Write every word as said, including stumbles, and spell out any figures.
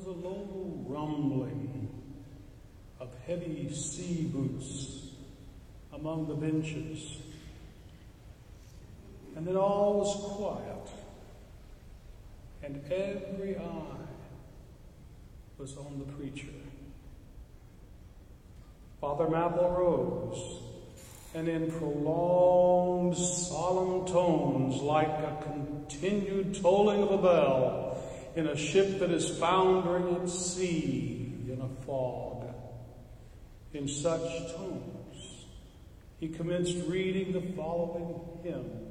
a low rumbling of heavy sea boots among the benches. And then all was quiet, and every eye was on the preacher. Father Mapple rose, and in prolonged, solemn tones, like a continued tolling of a bell in a ship that is foundering at sea in a fog, in such tones, he commenced reading the following hymn